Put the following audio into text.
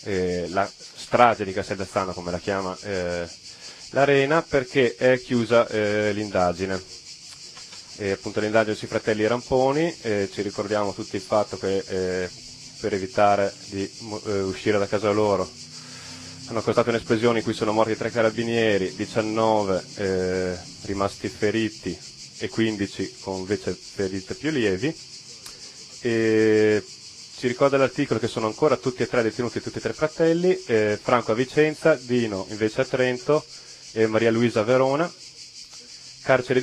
la strage di Castelvezzano, come la chiama l'Arena, perché è chiusa l'indagine. Appunto l'indagine sui fratelli Ramponi, ci ricordiamo tutti il fatto che per evitare di uscire da casa loro hanno causato un'esplosione in cui sono morti 3 carabinieri, 19 rimasti feriti e 15 con invece ferite più lievi. Ci ricorda l'articolo che sono ancora tutti e 3 detenuti, tutti e 3 fratelli, Franco a Vicenza, Dino invece a Trento e Maria Luisa a Verona. Carcere